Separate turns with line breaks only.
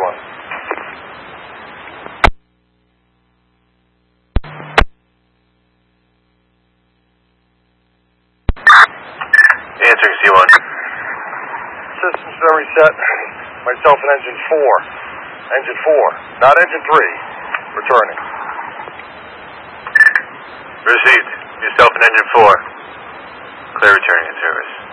C1.
Answering C1.
Systems been reset. Myself and engine 4. Engine 4, not engine 3. Returning.
Received. Yourself and engine 4. Clear returning in service.